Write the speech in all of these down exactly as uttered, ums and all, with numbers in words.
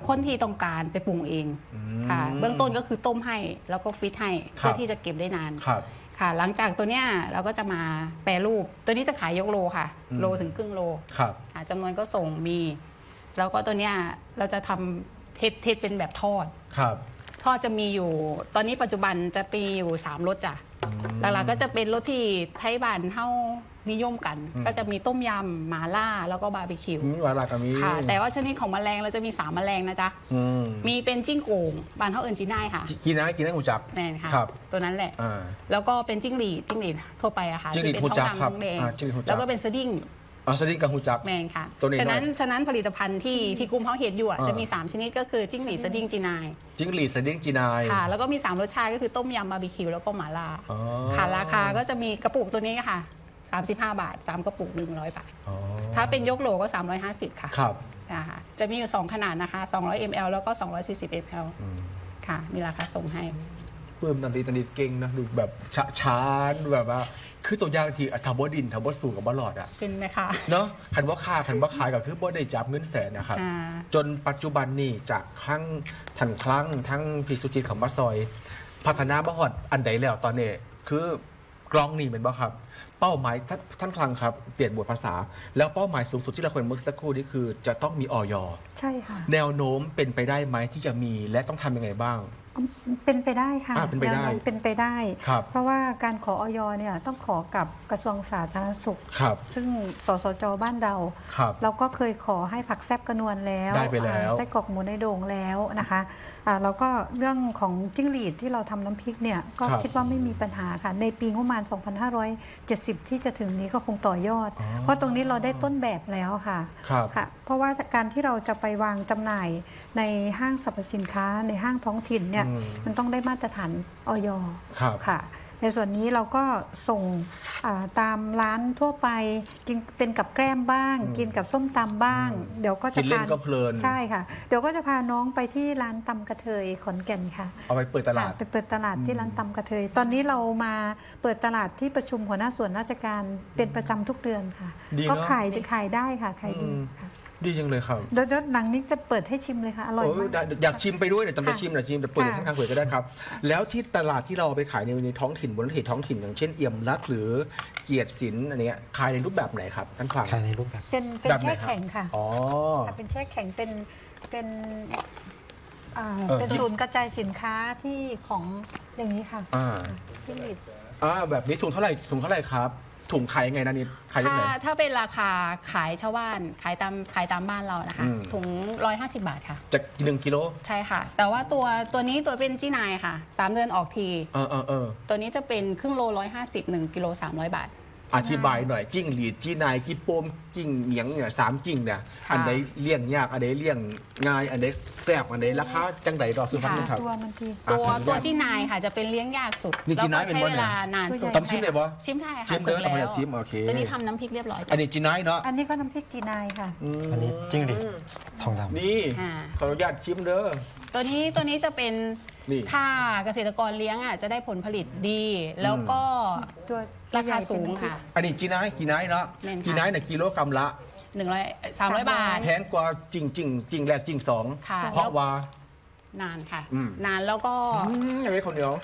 คนที่ต้องการไปปรุงเองค่ะเบื้องต้นก็คือต้มให้แล้วก็ฟิตให้เพื่อที่จะเก็บได้นานค่ะหลังจากตัวเนี้ยเราก็จะมาแปรรูปตัวนี้จะขายยกโลค่ะโลถึงครึ่งโลจำนวนก็ส่งมีแล้วก็ตัวเนี้ยเราจะทำเทสเทสเป็นแบบทอดทอดจะมีอยู่ตอนนี้ปัจจุบันจะมีอยู่สามรสจ้ะหลักๆก็จะเป็นรสที่ไทยบ้านเฮ้านิยมกันก็จะมีต้มยำหม่าล่าแล้วก็บาร์บีคิวหม่าล่าก็มีค่ะแต่ว่าชนิดของแมลงเราจะมีสามแมลงนะจ๊ะมีเป็นจิ้งโก่งบ้านเฮ้าเอิญจีน่ายค่ะจีน่ายจีน่ายหูจักแน่นค่ะตัวนั้นแหละแล้วก็เป็นจิ้งหรีดจิ้งหรีดทั่วไปอะค่ะจิ้งหรีดหูจักครับแล้วก็เป็นสดิ้งอ๋อสดิ้งกับหูจักแมนค่ะฉะนั้นฉะนั้นผลิตภัณฑ์ที่ที่กลุ่มเขาเห็นอยู่จะมีสามชนิดก็คือจิ้งหรีดสดิ้งจีนายจิ้งหรีดสดิ้งจีนายค่ะแล้วก็มีสามรสชาติก็คือต้มยำบาร์บีคิวแล้วก็หม่าล่าค่ะราคาก็จะมีกระปุกตัวนี้ค่ะสามสิบห้าบาทสามกระปุกหนึ่งร้อยบาทถ้าเป็นยกโหลก็สามร้อยห้าสิบค่ะครับนะคะจะมีอยู่สองขนาดนะคะสองร้อยมิลลิลิตรแล้วก็สองร้อยสี่สิบมิลลิลิตรค่ะมีราคาส่งให้เพิ่มตันทีตันทีเก่งนะดูแบบช้าๆแบบว่าคือตัวอย่างที่ทับดินทับสูงกับบอลลอดอ่ะเป็นไหมคะเนาะขันว่าค่าขันว่าขายกับคือบ่ได้จับเงินแสนนะครับจนปัจจุบันนี่จากครั้งทันครั้งทั้งพิสุจิตของบัสซอยพัฒนาบะฮอดอันใดแล้วตอนนี้คือกลองนี่เป็นบ่ครับเป้าหมายท่านท่านคลังครับเปลี่ยนบทภาษาแล้วเป้าหมายสูงสุดที่เราควรมึกสักครู่นี้คือจะต้องมีอย. ใช่ค่ะแนวโน้มเป็นไปได้ไหมที่จะมีและต้องทำยังไงบ้างเป็นไปได้ค่ะเป็นไปได้เป็นไปได้เพราะว่าการขออย.เนี่ยต้องขอกับกระทรวงสาธารณสุขซึ่งสสจ.บ้านเราเราก็เคยขอให้ผักแซบกระนวลแล้วไส้กรอกหมูในโด่งแล้วนะคะแล้วก็เรื่องของจิ้งหรีดที่เราทำน้ำพริกเนี่ยก็คิดว่าไม่มีปัญหาค่ะในปีงบประมาณสองพันห้าร้อยเจ็ดสิบที่จะถึงนี้ก็คงต่อยอดเพราะตรงนี้เราได้ต้นแบบแล้วค่ะเพราะว่าการที่เราจะไปวางจำหน่ายในห้างสรรพสินค้าในห้างท้องถิ่นเนี่ยมันต้องได้มาตรฐานอย.ค่ะในส่วนนี้เราก็ส่งตามร้านทั่วไปกินเป็นกับแกล้มบ้างกินกับส้มตำบ้างเดี๋ยวก็จะพาใช่ค่ะเดี๋ยวก็จะพาน้องไปที่ร้านตำกระเทยขอนแก่นค่ะเอาไปเปิดตลาดไปเปิดตลาดที่ร้านตำกระเทยตอนนี้เรามาเปิดตลาดที่ประชุมหัวหน้าส่วนราชการเป็นประจำทุกเดือนค่ะก็ขายขายได้ค่ะขายดีค่ะดีจังเลยครับเดี๋ยวหนังนี้จะเปิดให้ชิมเลยค่ะอร่อยมากอยากชิมไปด้วยเดี๋ยวจะไปชิมหน่อยชิมแต่เปิดข้างๆเปิดก็ได้ครับแล้วที่ตลาดที่เราไปขายในท้องถิ่นบนเขตท้องถิ่นอย่างเช่นเอี่ยมรัฐหรือเกียรติศิลป์อันนี้ขายในรูปแบบไหนครับท่านคลังขายในรูปแบบเป็นเป็นแช่แข็งค่ะอ๋อเป็นแช่แข็งเป็นเป็นเป็นศูนย์กระจายสินค้าที่ของอย่างนี้ค่ะที่อ่าแบบนี้ถุงเท่าไหร่ถุงเท่าไหร่ครับถุงขายยังไงนะนิดขายยังไงถ้าเป็นราคาขายชาวบ้านขายตามขายตามบ้านเรานะคะถุงร้อยห้าสิบบาทค่ะจากหนึ่งกิโลใช่ค่ะแต่ว่าตัวตัวนี้ตัวเป็นจีนายค่ะสามเดือนออกทีเออเออเออตัวนี้จะเป็นครึ่งโลร้อยห้าสิบหนึ่งกิโลสามร้อยบาทอธิบายหน่อยจิ้งหรีดจีนายจีโปมจิ้งเหมียงเนี่ยสามจิ้งเนี่ยอันไหนเลี้ยงยากอันไหนเลี้ยงง่ายอันไหนแซ่บอันไหนราคาจังไดรอซื้อพันนึงครับตัวมันทีตัวตัวจีนายค่ะจะเป็นเลี้ยงยากสุดแล้วก็ใช้เวลานานสุดต้องชิมเลยบ่ชิมได้ค่ะชิมเด้อต้องอยากชิมโอเคตัวนี้ทำน้ำพริกเรียบร้อยอันนี้จีนายเนาะอันนี้ก็น้ำพริกจีนายค่ะอันนี้จิ้งหรีดทองคำนี่ขออนุญาตชิมเด้อตัวนี้ตัวนี้จะเป็นถ้าเกษตรกรเลี้ยงอ่ะจะได้ผลผลิตดีแล้วก็ตัวราคาสูงค่ะอันนี้จีนายจีนายเนาะจีนายเนี่ยกิโลกรัมละหนึ่งร้อยสามร้อยบาทแพงกว่าจริงจริงจริงแรกจริงสองเพราะว่านานค่ะนานแล้วก็ยังไม่คนเดียว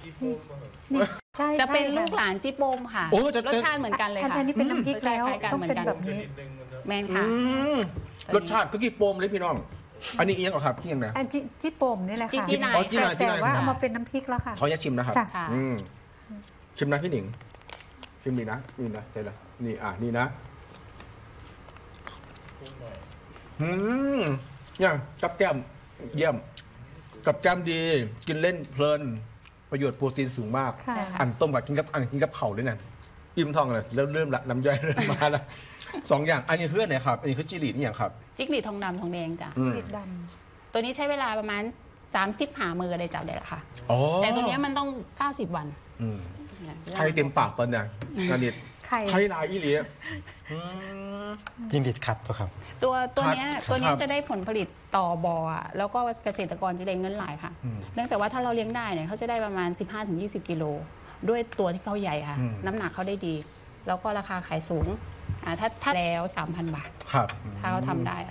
จะเป็นลูกหลานจิโปมค่ะรสชาติเหมือนกันเลยค่ะอันนี้เป็นน้ำพริกแล้วต้องเป็นแบบนี้แมนค่ะรสชาติก็กี่โปมเลยพี่น้องอันนี้เอียงเหรอครับที่ยังไงอันที่ที่โปมนี่แหละค่ะแต่ว่าเอามาเป็นน้ำพริกแล้วค่ะเขาจะชิมนะครับชิมนะพี่หนิงชิมดีนะนี่นะใช่ละนี่อ่ะนี่นะอืมเนี่ยกับแก้มเยี่ยมกับแก้มดีกินเล่นเพลินประโยชน์โปรตีนสูงมากอันต้มกับกินกับอันกินกับเข่าด้วยนะอิ่มท้องเลยเริ่มเริ่มละน้ำย่อยเริ่มมาละสองอย่างอันนี้คือไหนครับอันนี้คือจิรินี่อย่างครับจิกหรีดทองดำทองแดงจ้ะจิกหรีดดำตัวนี้ใช้เวลาประมาณสามสิบหามือได้จับได้ละค่ะแต่ตัวนี้มันต้องเก้าสิบวันใครเต็มปากตอนเนี้ยนานิดใครลายอีหลีจิ้งหรีดขัดตัวครับตัวตัวนี้ตัวนี้จะได้ผลผลิตต่อบ่อแล้วก็เกษตรกรจะได้เงินหลายค่ะเนื่องจากว่าถ้าเราเลี้ยงได้เนี่ยเขาจะได้ประมาณ สิบห้าถึงยี่สิบ กิโลด้วยตัวที่เขาใหญ่ค่ะน้ำหนักเขาได้ดีแล้วก็ราคาขายสูงถ้าถ้าแล้ว สามพัน บาทถ้าเขาทำได้